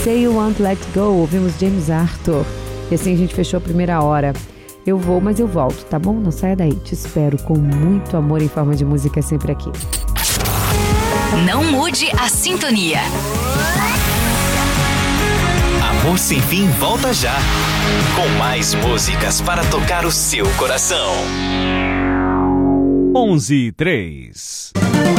Say You Won't Let Go, ouvimos James Arthur. E assim a gente fechou a primeira hora. Eu vou, mas eu volto, tá bom? Não saia daí. Te espero com muito amor em forma de música sempre aqui. Não mude a sintonia. Amor Sem Fim volta já. Com mais músicas para tocar o seu coração. 11:03